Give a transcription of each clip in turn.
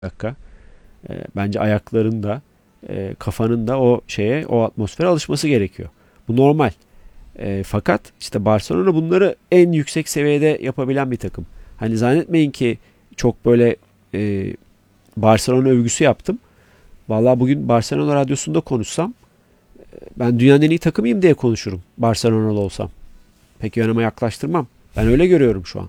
dakika. Bence ayakların da kafanın da o atmosfere alışması gerekiyor. Bu normal. Fakat işte Barcelona bunları en yüksek seviyede yapabilen bir takım. Hani zannetmeyin ki çok böyle e, Barcelona övgüsü yaptım. Vallahi bugün Barcelona radyosunda konuşsam ben dünyanın en iyi takımıyım diye konuşurum Barcelona'lı olsam. Pek yanıma yaklaştırmam. Ben öyle görüyorum şu an.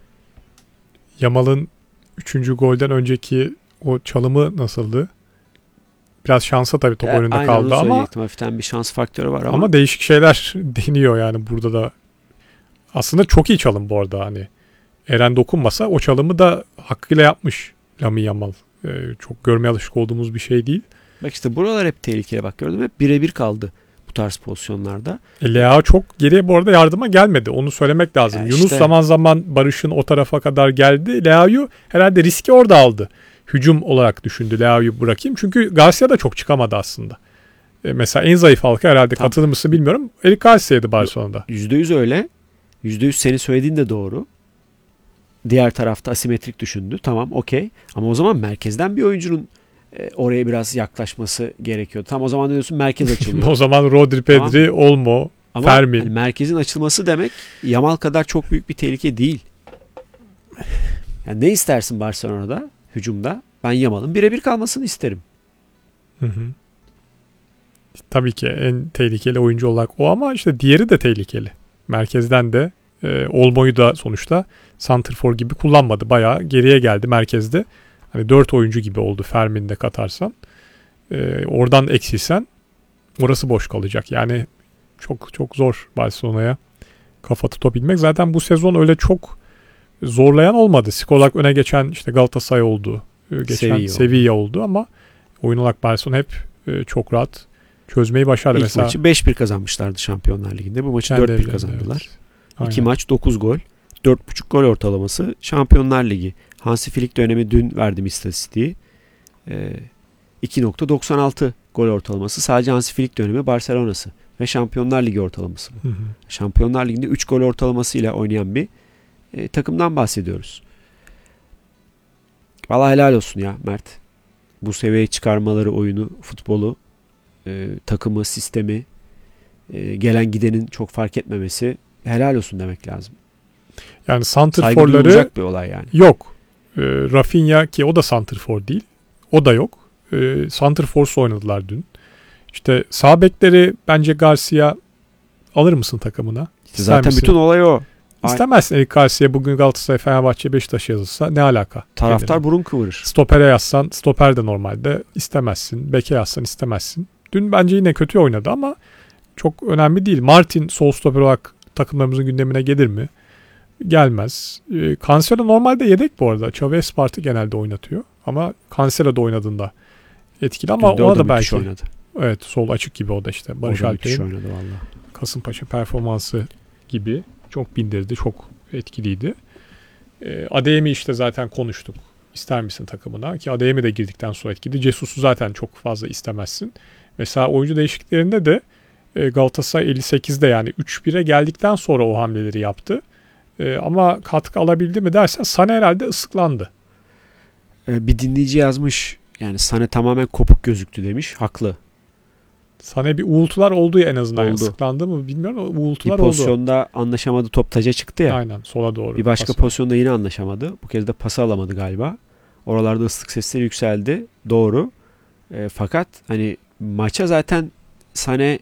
Yamal'ın 3. golden önceki o çalımı nasıldı? Biraz şansa tabii top önünde Aynen onu kaldı ama söyleyecektim. Hafiften bir şans faktörü var ama değişik şeyler deniyor yani burada da. Aslında çok iyi çalım bu arada hani. Eren dokunmasa o çalımı da hakkıyla yapmış Lamine Yamal. Çok görmeye alışık olduğumuz bir şey değil. bak işte buralar hep tehlikeli. Bak gördün mü? Hep birebir kaldı bu tarz pozisyonlarda. Leao çok geriye bu arada yardıma gelmedi. Onu söylemek lazım. Yani Yunus işte zaman zaman Barış'ın o tarafa kadar geldi. Leao'yu herhalde riski orada aldı. Hücum olarak düşündü Leao'yu bırakayım. Çünkü Garcia da çok çıkamadı aslında. Mesela en zayıf halka herhalde tam katılır mısın bilmiyorum. Eric Garcia'ydı Barcelona'da. %100 öyle. %100 senin söylediğin de doğru. Diğer tarafta asimetrik düşündü. Tamam, okey. Ama o zaman merkezden bir oyuncunun oraya biraz yaklaşması gerekiyor. Tam o zaman diyorsun merkez açılıyor. O zaman Rodri, Tamam. Pedri, Olmo, Ama Fermin. hani merkezin açılması demek Yamal kadar çok büyük bir tehlike değil. Yani ne istersin Barcelona'da hücumda? Ben Yamal'ın birebir kalmasını isterim. Hı hı. Tabii ki en tehlikeli oyuncu olarak o ama işte diğeri de tehlikeli. Merkezden de Olmo'yu da sonuçta santrfor gibi kullanmadı. Bayağı geriye geldi merkezde. Hani 4 oyuncu gibi oldu Fermin'de katarsan. Oradan eksilsen orası boş kalacak. Yani çok çok zor Barcelona'ya kafa tutabilmek. Zaten bu sezon öyle çok zorlayan olmadı. Skor olarak öne geçen işte Galatasaray oldu. Geçen Sevilla oldu ama oyun olarak Barcelona hep çok rahat çözmeyi başardı. İlk Mesela maçı 5-1 kazanmışlardı Şampiyonlar Ligi'nde. Bu maçı 4-1 kazandılar. Evet. 2 maç 9 gol. 4,5 gol ortalaması. Şampiyonlar Ligi. Hansi Flick dönemi dün verdim istatistiği. 2,96 gol ortalaması. Sadece Hansi Flick dönemi Barcelona'sı. Ve Şampiyonlar Ligi ortalaması bu. Hı hı. Şampiyonlar Ligi'nde 3 gol ortalamasıyla oynayan bir takımdan bahsediyoruz. Vallahi helal olsun ya Mert. Bu seviyeye çıkarmaları oyunu, futbolu, takımı, sistemi, gelen gidenin çok fark etmemesi helal olsun demek lazım. Yani Saygı santrforları duyulacak bir olay yani. yok. Rafinha ki o da santrfor değil. O da yok. Santrforsuz oynadılar dün. İşte sağ bekleri bence Garcia alır mısın takımına? İşte zaten misin? bütün olay o. İstemezsin Eric Garcia bugün Galatasaray, Fenerbahçe, Beşiktaş yazılsa ne alaka? Taraftar Kendine. burun kıvırır. Stopere yazsan, stoper de normalde istemezsin. Beke yazsan istemezsin. Dün bence yine kötü oynadı ama çok önemli değil. Martin sol stoper olarak takımlarımızın gündemine gelir mi? Gelmez. Cancelo normalde yedek bu arada. Xavi Espart'ı genelde oynatıyor. Ama Cancelo da oynadığında etkili ama Dün ona da müthiş belki oynadı. evet sol açık gibi o da işte. Barış O da müthiş Alper'in oynadı valla. Kasımpaşa performansı gibi çok bindirdi. Çok etkiliydi. Adeyemi işte zaten konuştuk. İster misin takımına? Ki Adeyemi de girdikten sonra etkili. Jesus'u zaten çok fazla istemezsin. Mesela oyuncu değişikliklerinde de Galatasaray 58'de yani 3-1'e geldikten sonra o hamleleri yaptı. Ama katkı alabildi mi dersen Sané herhalde ıslıklandı. Bir dinleyici yazmış. Yani Sané tamamen kopuk gözüktü demiş. Haklı. Sané bir uğultular oldu ya en azından. Oldu. Islıklandı mı bilmiyorum ama Bir uğultular oldu. pozisyonda anlaşamadı. Top taca çıktı ya. Aynen sola doğru. Bir başka pas var. pozisyonda yine anlaşamadı. Bu kez de pası alamadı galiba. Oralarda ıslık sesleri yükseldi. Doğru. Fakat hani maça zaten Sané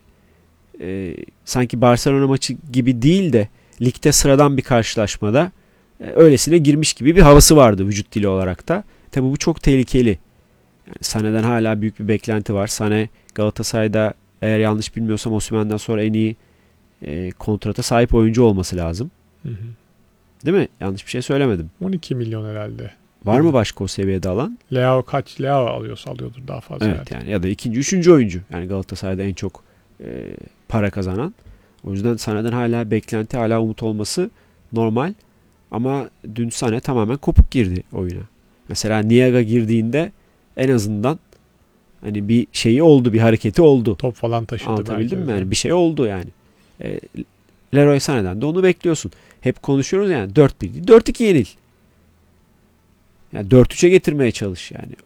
sanki Barcelona maçı gibi değil de ligde sıradan bir karşılaşmada öylesine girmiş gibi bir havası vardı vücut dili olarak da. Tabii bu çok tehlikeli. Yani Sané'den hala büyük bir beklenti var. Sané Galatasaray'da eğer yanlış bilmiyorsam Osimhen'den sonra en iyi kontrata sahip oyuncu olması lazım. Hı hı. Değil mi? Yanlış bir şey söylemedim. 12 milyon herhalde. Var mı başka o seviyede alan? Leao alıyorsa alıyordur daha fazla. Evet yani ya da ikinci, üçüncü oyuncu. Yani Galatasaray'da en çok para kazanan. O yüzden Sané'den hala beklenti, hala umut olması normal. Ama dün Sané tamamen kopuk girdi oyuna. Mesela Niaga girdiğinde en azından hani bir şeyi oldu, bir hareketi oldu. Top falan taşıdı. Anlatabildim mi? Yani bir şey oldu yani. Leroy Sané'den de onu bekliyorsun. Hep konuşuyoruz yani 4-1 değil, 4-2 yenil. Yani 4-3'e getirmeye çalış yani.